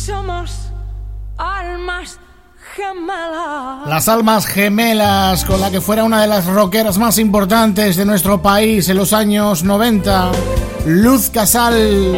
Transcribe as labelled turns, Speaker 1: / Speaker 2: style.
Speaker 1: Somos almas gemelas.
Speaker 2: Las almas gemelas, con la que fuera una de las rockeras más importantes de nuestro país en los años 90, Luz Casal.